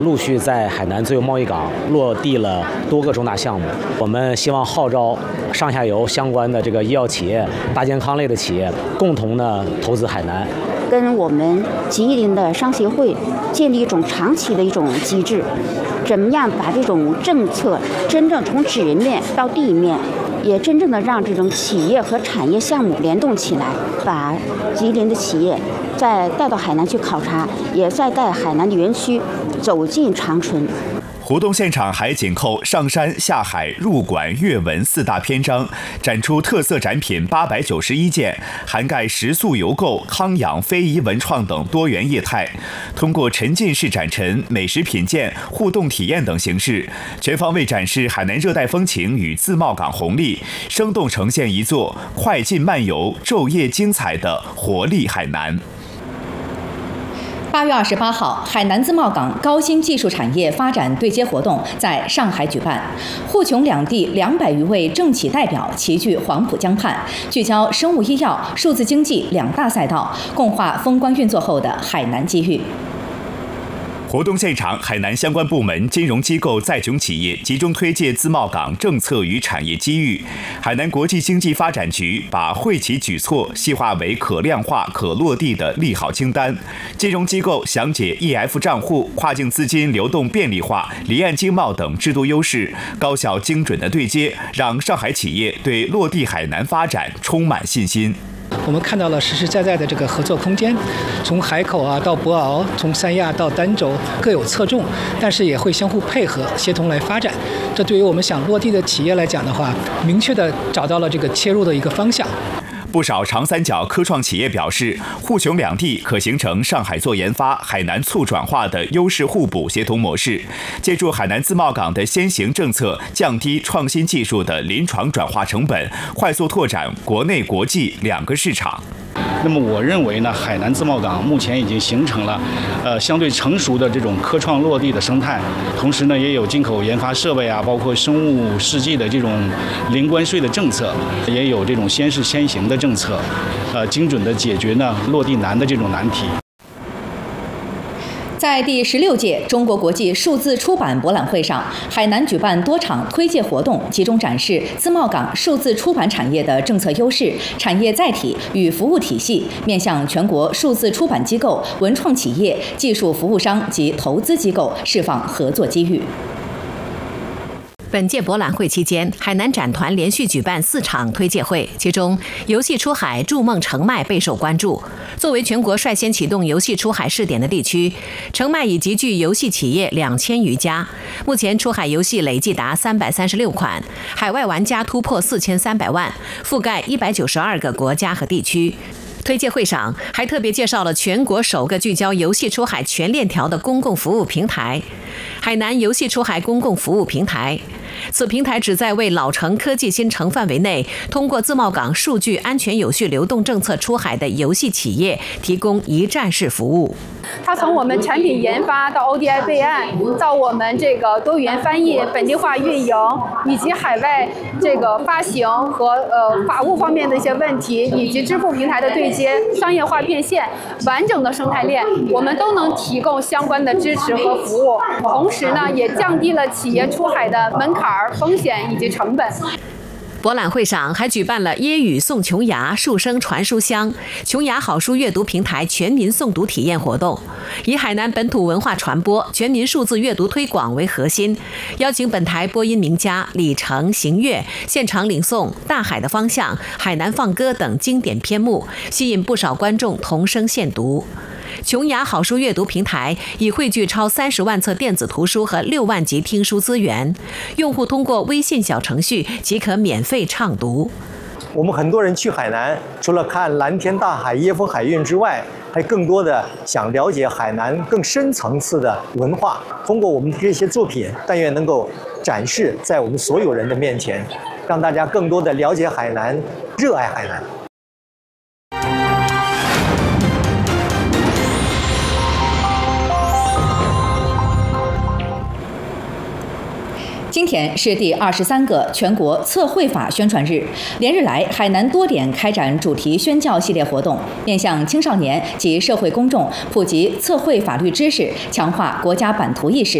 陆续在海南自由贸易港落地了多个重大项目。我们希望号召上下游相关的这个医药企业、大健康类的企业共同的投资海南， 跟我们吉林的商协会建立一种长期的一种机制，怎么样把这种政策真正从纸面到地面，也真正的让这种企业和产业项目联动起来，把吉林的企业再带到海南去考察，也再带海南的园区走进长春。 活动现场还紧扣上山下海入馆阅文4大篇章，展出特色展品891件，涵盖食宿游购、康养、非遗文创等多元业态。通过沉浸式展陈、美食品鉴、互动体验等形式，全方位展示海南热带风情与自贸港红利，生动呈现一座快进慢游、昼夜精彩的活力海南。 8月28号，海南自贸港高新技术产业发展对接活动在上海举办，沪琼两地200余位政企代表齐聚黄浦江畔，聚焦生物医药、数字经济2大赛道，共话封关运作后的海南机遇。 活动现场，海南相关部门、金融机构、在琼企业集中推介自贸港政策与产业机遇。海南国际经济发展局把惠企举措细化为可量化、可落地的利好清单。金融机构详解 EF 账户、跨境资金流动便利化、离岸经贸等制度优势，高效精准的对接，让上海企业对落地海南发展充满信心。 我们看到了实实在在的这个合作空间，从海口到博鳌，从三亚到儋州，各有侧重，但是也会相互配合、协同来发展。这对于我们想落地的企业来讲的话，明确的找到了这个切入的一个方向。 不少长三角科创企业表示，沪琼两地可形成上海做研发、海南促转化的优势互补协同模式，借助海南自贸港的先行政策，降低创新技术的临床转化成本，快速拓展国内国际2个市场。 那么我认为呢，海南自贸港目前已经形成了相对成熟的这种科创落地的生态，同时呢也有进口研发设备啊，包括生物试剂的这种零关税的政策，也有这种先试先行的政策，精准的解决呢落地难的这种难题。 在第16届中国国际数字出版博览会上，海南举办多场推介活动，集中展示自贸港数字出版产业的政策优势、产业载体与服务体系，面向全国数字出版机构、文创企业、技术服务商及投资机构释放合作机遇。 本届博览会期间，海南展团连续举办4场推介会，其中游戏出海筑梦澄迈备受关注。作为全国率先启动游戏出海试点的地区，澄迈已集聚游戏企业2000余家，目前出海游戏累计达336款，海外玩家突破4300万，覆盖192个国家和地区。推介会上还特别介绍了全国首个聚焦游戏出海全链条的公共服务平台——海南游戏出海公共服务平台。此平台旨在为老城科技新城范围内通过自贸港数据安全有序流动政策出海的游戏企业提供一站式服务。 它从我们产品研发到 ODI 备案，到我们这个多语言翻译、本地化运营，以及海外这个发行和法务方面的一些问题，以及支付平台的对接、商业化变现，完整的生态链，我们都能提供相关的支持和服务。同时呢，也降低了企业出海的门槛、风险以及成本。 博览会上还举办了椰语送琼崖、树声传书香、琼崖好书阅读平台全民诵读体验活动，以海南本土文化传播、全民数字阅读推广为核心，邀请本台播音名家李成、邢月现场领诵《大海的方向》《海南放歌》等经典篇目，吸引不少观众同声献读。琼崖好书阅读平台已汇聚超30万册电子图书和6万集听书资源，用户通过微信小程序即可免费畅读。 我们很多人去海南，除了看蓝天大海、椰风海韵之外，还更多的想了解海南更深层次的文化。通过我们这些作品，但愿能够展示在我们所有人的面前，让大家更多的了解海南，热爱海南。 今天是第23个全国测绘法宣传日，连日来，海南多点开展主题宣教系列活动，面向青少年及社会公众普及测绘法律知识，强化国家版图意识。